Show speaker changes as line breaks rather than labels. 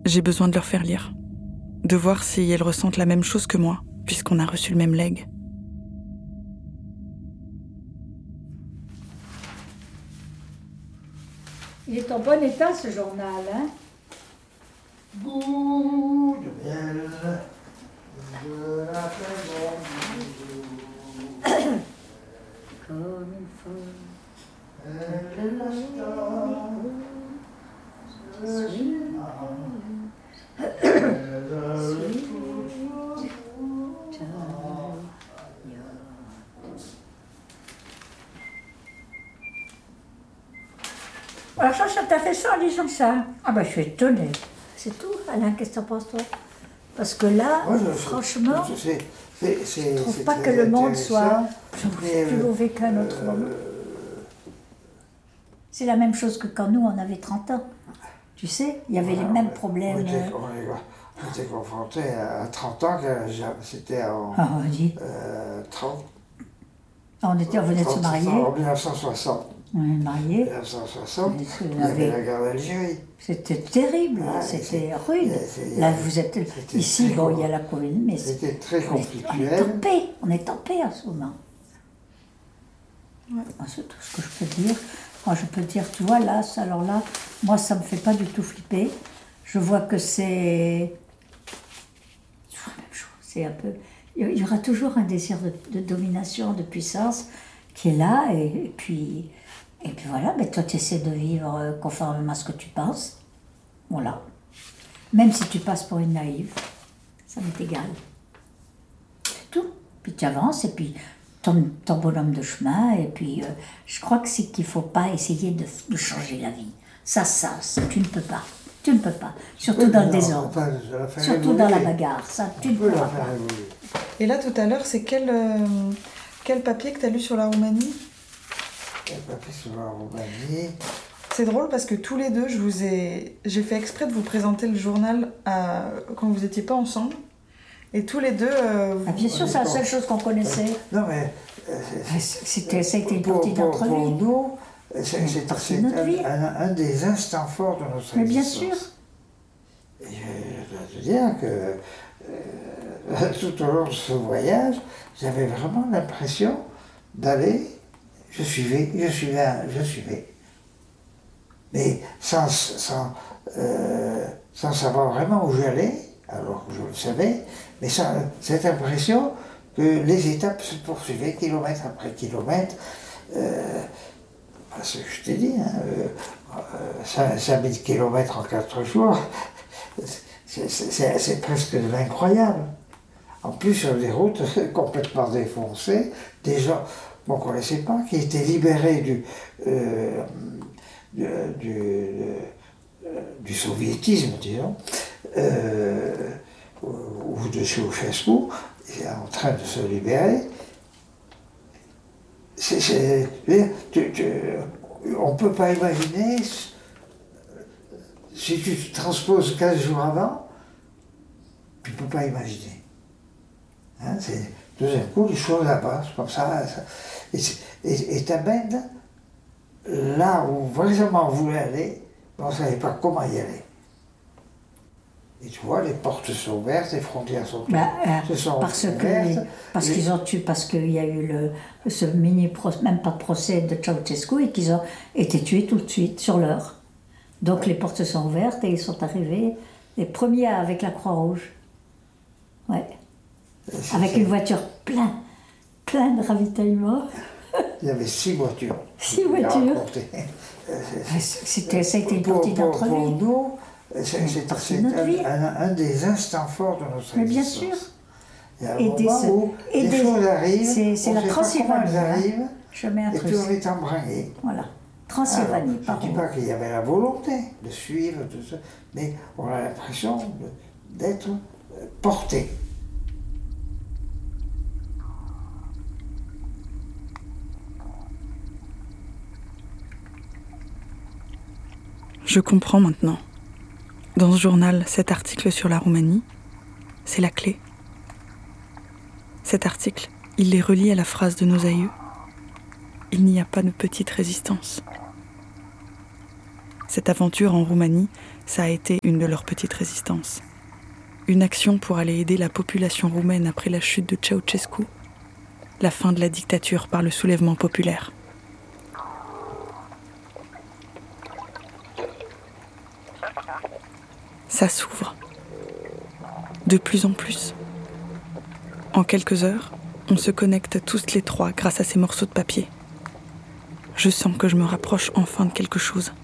J'ai besoin de leur faire lire. De voir si elles ressentent la même chose que moi, puisqu'on a reçu le même legs.
Il est en bon état ce journal, hein?
Goût de miel, de la maison.
Comme une folle. Alors ça t'a fait ça en lisant ça? Ah ben je suis étonnée. C'est tout, Alain, qu'est-ce que t'en penses toi? Parce que là, franchement, je trouve pas que le monde soit plus mauvais qu'un autre moment. C'est la même chose que quand nous, on avait 30 ans. Tu sais, il y avait les mêmes problèmes.
On était confrontés à 30 ans, c'était en 30.
On venait de se marier.
En 1960.
On est mariés.
1960, il y avait la guerre d'Algérie.
C'était terrible, c'était rude. Là, vous êtes ici, bon, il y a la commune, mais
c'était très conflictuel.
On est en paix en ce moment. Ouais. C'est tout ce que je peux dire. Moi, je peux dire, tu vois, là, alors là, moi, ça me fait pas du tout flipper. Je vois que c'est toujours la même chose. C'est un peu. Il y aura toujours un désir de domination, de puissance qui est là, et puis voilà, mais toi tu essaies de vivre conformément à ce que tu penses. Voilà. Même si tu passes pour une naïve, ça m'est égal. C'est tout. Puis tu avances, et puis ton bonhomme de chemin, et puis je crois que c'est qu'il ne faut pas essayer de changer la vie. Ça, tu ne peux pas. Tu ne peux pas. Surtout dans le désordre. Surtout dans la bagarre. Ça, tu ne peux pas.
Et là, tout à l'heure, c'est quel papier que tu as lu sur la Roumanie?
Quel papier sur la Roumanie?
C'est drôle parce que tous les deux, j'ai fait exprès de vous présenter le journal quand vous n'étiez pas ensemble. Et tous les deux...
bien sûr, c'est la seule chose qu'on connaissait.
Non, mais...
ça a été une partie de notre vie.
Pour nous, c'est un des instants forts de notre
mais
existence.
Bien sûr.
Et je dois te dire que tout au long de ce voyage, j'avais vraiment l'impression d'aller, je suivais. Mais sans savoir vraiment où j'allais, alors que je le savais, mais cette impression que les étapes se poursuivaient kilomètre après kilomètre. Ce que je t'ai dit, 5000 kilomètres en 4 jours, c'est presque de l'incroyable. En plus, sur des routes complètement défoncées, des gens qu'on ne connaissait pas, qui étaient libérés du soviétisme, disons, ou de Ceausescu, en train de se libérer. On ne peut pas imaginer, si tu te transposes 15 jours avant, tu ne peux pas imaginer. Hein, tout d'un coup, les choses là-bas, comme ça, et t'amène là où vraiment on voulait aller, mais on ne savait pas comment y aller. Et tu vois, les portes sont ouvertes, les frontières sont ouvertes.
Parce qu'il y a eu ce même pas de procès de Ceausescu, et qu'ils ont été tués tout de suite, sur l'heure. Donc les portes sont ouvertes, et ils sont arrivés, les premiers avec la Croix-Rouge. Ouais. Avec une voiture plein de ravitaillement.
Il y avait 6 voitures.
6 voitures. Ça a été une partie de notre vie.
Pour nous, c'est un des instants forts de notre existence.
Mais bien sûr.
Il y a un moment où les choses arrivent,
c'est la Transylvanie.
Arrivent,
et
puis on est embringué.
Voilà. Transylvanie,
je ne dis pas qu'il y avait la volonté de suivre, tout ça, mais on a l'impression d'être porté.
Je comprends maintenant. Dans ce journal, cet article sur la Roumanie, c'est la clé. Cet article, il les relie à la phrase de nos aïeux. Il n'y a pas de petite résistance. Cette aventure en Roumanie, Ça a été une de leurs petites résistances. Une action pour aller aider la population roumaine après la chute de Ceausescu, la fin de la dictature par le soulèvement populaire. Ça s'ouvre. De plus en plus. En quelques heures, on se connecte tous les trois grâce à ces morceaux de papier. Je sens que je me rapproche enfin de quelque chose.